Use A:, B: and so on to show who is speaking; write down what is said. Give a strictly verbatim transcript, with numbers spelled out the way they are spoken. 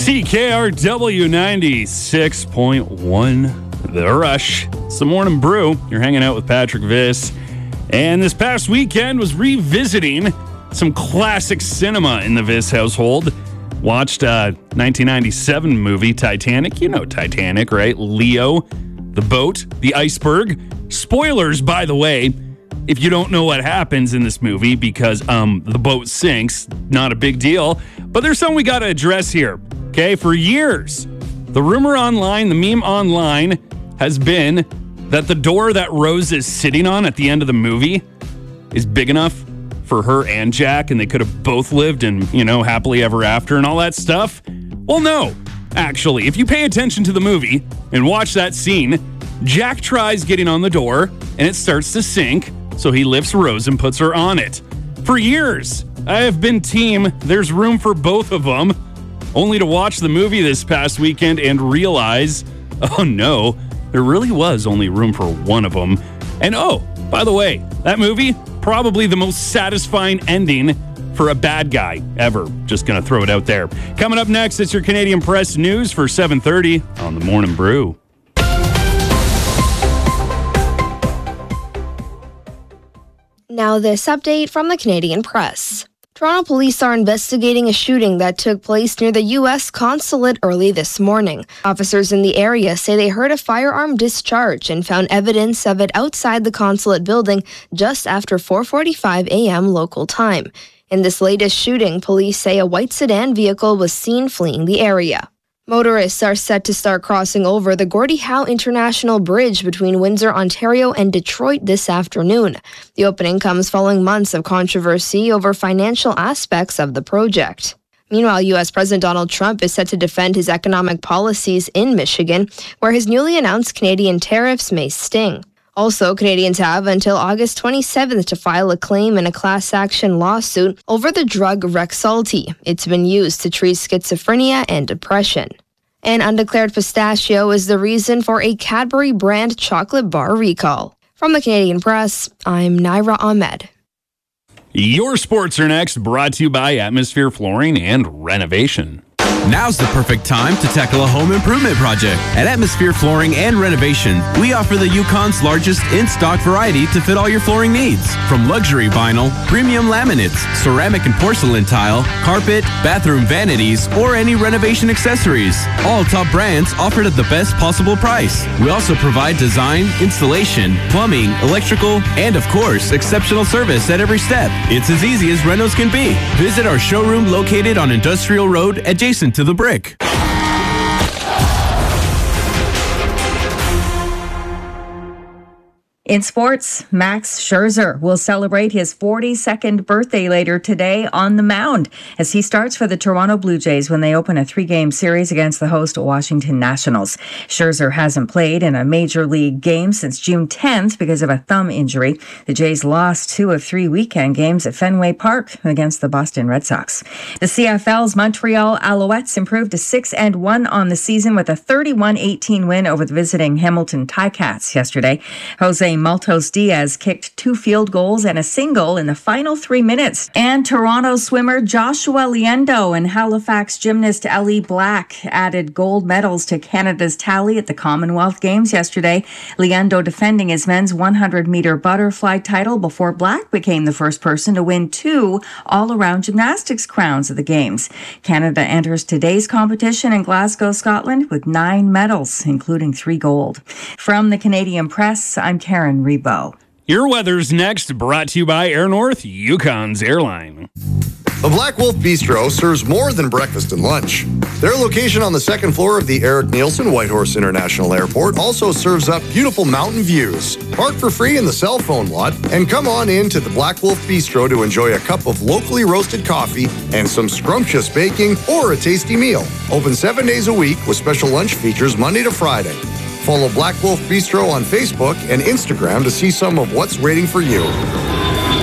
A: C K R W ninety-six point one, The Rush. It's the Morning Brew. You're hanging out with Patrick Viss. And this past weekend was revisiting some classic cinema in the Viss household. Watched a nineteen ninety-seven movie, Titanic. You know Titanic, right? Leo, the boat, the iceberg. Spoilers, by the way, if you don't know what happens in this movie, because um, the boat sinks, not a big deal. But there's something we got to address here, okay? For years, the rumor online, the meme online has been that the door that Rose is sitting on at the end of the movie is big enough for her and Jack, and they could have both lived in, you know, happily ever after and all that stuff. Well, no, actually. If you pay attention to the movie and watch that scene, Jack tries getting on the door, and it starts to sink, so he lifts Rose and puts her on it. For years, I have been team, there's room for both of them, only to watch the movie this past weekend and realize, oh no, there really was only room for one of them. And oh, by the way, that movie, probably the most satisfying ending for a bad guy ever. Just gonna throw it out there. Coming up next, it's your Canadian Press News for seven thirty on the Morning Brew.
B: Now this update from the Canadian Press. Toronto police are investigating a shooting that took place near the U S consulate early this morning. Officers in the area say they heard a firearm discharge and found evidence of it outside the consulate building just after four forty-five a.m. local time. In this latest shooting, police say a white sedan vehicle was seen fleeing the area. Motorists are set to start crossing over the Gordie Howe International Bridge between Windsor, Ontario and Detroit this afternoon. The opening comes following months of controversy over financial aspects of the project. Meanwhile, U S President Donald Trump is set to defend his economic policies in Michigan, where his newly announced Canadian tariffs may sting. Also, Canadians have until August twenty-seventh to file a claim in a class action lawsuit over the drug Rexulti. It's been used to treat schizophrenia and depression. An undeclared pistachio is the reason for a Cadbury brand chocolate bar recall. From the Canadian Press, I'm Naira Ahmed.
A: Your sports are next, brought to you by Atmosphere Flooring and Renovation.
C: Now's the perfect time to tackle a home improvement project. At Atmosphere Flooring and Renovation, we offer the Yukon's largest in-stock variety to fit all your flooring needs. From luxury vinyl, premium laminates, ceramic and porcelain tile, carpet, bathroom vanities, or any renovation accessories. All top brands offered at the best possible price. We also provide design, installation, plumbing, electrical, and of course, exceptional service at every step. It's as easy as renos can be. Visit our showroom located on Industrial Road adjacent to the Brick.
D: In sports, Max Scherzer will celebrate his forty-second birthday later today on the mound as he starts for the Toronto Blue Jays when they open a three-game series against the host Washington Nationals. Scherzer hasn't played in a major league game since June tenth because of a thumb injury. The Jays lost two of three weekend games at Fenway Park against the Boston Red Sox. The C F L's Montreal Alouettes improved to six and one on the season with a thirty-one eighteen win over the visiting Hamilton Ticats yesterday. Jose Maltos Diaz kicked two field goals and a single in the final three minutes. And Toronto swimmer Joshua Liendo and Halifax gymnast Ellie Black added gold medals to Canada's tally at the Commonwealth Games yesterday. Liendo defending his men's one hundred meter butterfly title before Black became the first person to win two all-around gymnastics crowns at the Games. Canada enters today's competition in Glasgow, Scotland with nine medals, including three gold. From the Canadian Press, I'm Karen Rebo.
A: Your weather's next, brought to you by Air North, Yukon's airline.
E: The Black Wolf Bistro serves more than breakfast and lunch. Their location on the second floor of the Eric Nielsen Whitehorse International Airport also serves up beautiful mountain views. Park for free in the cell phone lot and come on in to the Black Wolf Bistro to enjoy a cup of locally roasted coffee and some scrumptious baking or a tasty meal. Open seven days a week with special lunch features Monday to Friday. Follow Black Wolf Bistro on Facebook and Instagram to see some of what's waiting for you.